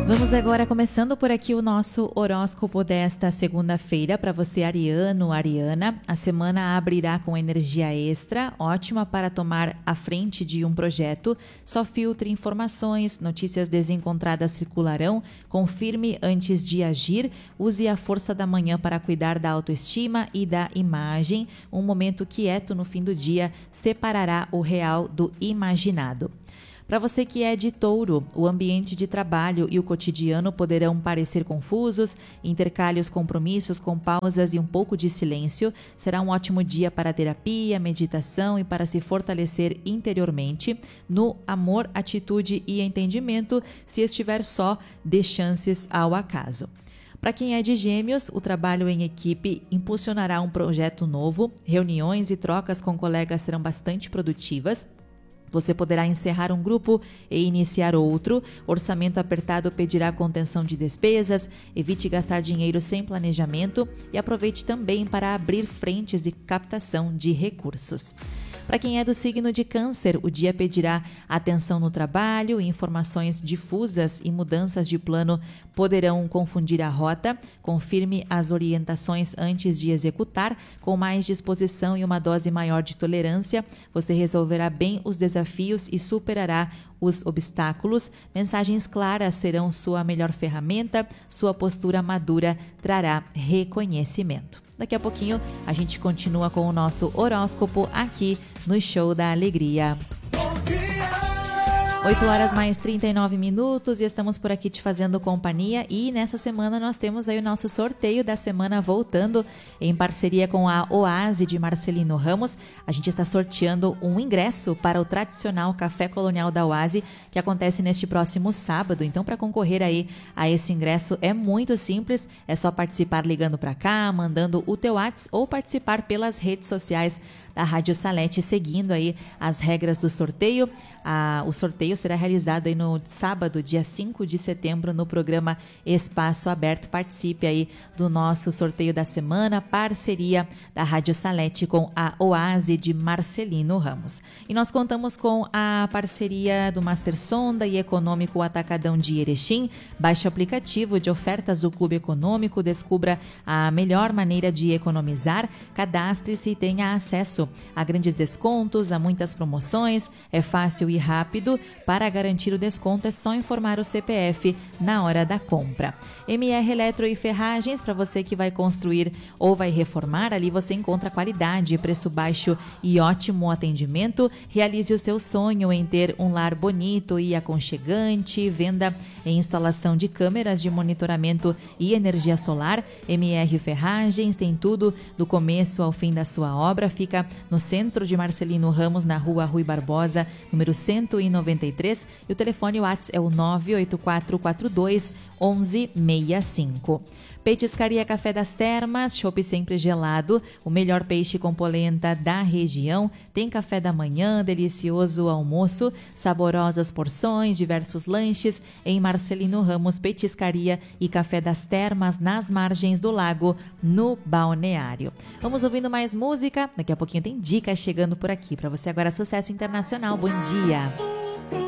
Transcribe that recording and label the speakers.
Speaker 1: Vamos agora começando por aqui o nosso horóscopo desta segunda-feira. Para você, ariano, ariana, a semana abrirá com energia extra, ótima para tomar a frente de um projeto. Só filtre informações, notícias desencontradas circularão, confirme antes de agir, use a força da manhã para cuidar da autoestima e da imagem. Um momento quieto no fim do dia separará o real do imaginado. Para você que é de touro, o ambiente de trabalho e o cotidiano poderão parecer confusos, intercale os compromissos com pausas e um pouco de silêncio. Será um ótimo dia para terapia, meditação e para se fortalecer interiormente. No amor, atitude e entendimento, se estiver só, dê chances ao acaso. Para quem é de gêmeos, o trabalho em equipe impulsionará um projeto novo, reuniões e trocas com colegas serão bastante produtivas. Você poderá encerrar um grupo e iniciar outro. Orçamento apertado pedirá contenção de despesas, evite gastar dinheiro sem planejamento e aproveite também para abrir frentes de captação de recursos. Para quem é do signo de Câncer, o dia pedirá atenção no trabalho, informações difusas e mudanças de plano poderão confundir a rota. Confirme as orientações antes de executar, com mais disposição e uma dose maior de tolerância. Você resolverá bem os desafios e superará os obstáculos. Mensagens claras serão sua melhor ferramenta, sua postura madura trará reconhecimento. Daqui a pouquinho a gente continua com o nosso horóscopo aqui no Show da Alegria. 8h mais 39 e estamos por aqui te fazendo companhia e nessa semana nós temos aí o nosso sorteio da semana voltando em parceria com a Oase de Marcelino Ramos. A gente está sorteando um ingresso para o tradicional Café Colonial da Oase que acontece neste próximo sábado. Então, para concorrer aí a esse ingresso é muito simples, é só participar ligando para cá, mandando o teu WhatsApp ou participar pelas redes sociais da Rádio Salete, seguindo aí as regras do sorteio. O sorteio será realizado aí no sábado, dia 5 de setembro, no programa Espaço Aberto. Participe aí do nosso sorteio da semana, parceria da Rádio Salete com a Oase de Marcelino Ramos. E nós contamos com a parceria do Master Sonda e Econômico Atacadão de Erechim. Baixe o aplicativo de ofertas do Clube Econômico, descubra a melhor maneira de economizar, cadastre-se e tenha acesso a grandes descontos, a muitas promoções. É fácil e rápido. Para garantir o desconto é só informar o CPF na hora da compra. MR Eletro e Ferragens, para você que vai construir ou vai reformar, ali você encontra qualidade, preço baixo e ótimo atendimento. Realize o seu sonho em ter um lar bonito e aconchegante. Venda e instalação de câmeras de monitoramento e energia solar. MR Ferragens tem tudo do começo ao fim da sua obra. Fica no centro de Marcelino Ramos, na rua Rui Barbosa, número 193. E o telefone WhatsApp é o 98442 1165. Petiscaria Café das Termas, chopp sempre gelado, o melhor peixe com polenta da região. Tem café da manhã, delicioso almoço, saborosas porções, diversos lanches em Marcelino Ramos, Petiscaria e Café das Termas, nas margens do lago, no balneário. Vamos ouvindo mais música, daqui a pouquinho tem dicas chegando por aqui. Para você agora, sucesso internacional, bom dia!